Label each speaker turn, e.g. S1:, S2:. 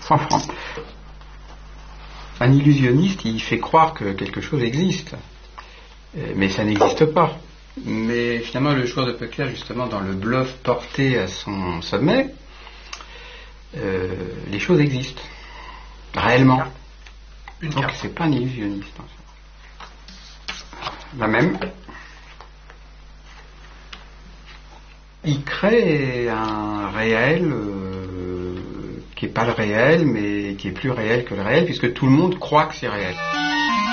S1: Un illusionniste, il fait croire que quelque chose existe, mais ça n'existe pas. Mais finalement, le joueur de poker, justement, dans le bluff porté à son sommet, les choses existent, réellement. Donc c'est pas un illusionniste. La même. Il crée un réel qui n'est pas le réel, mais qui est plus réel que le réel, puisque tout le monde croit que c'est réel.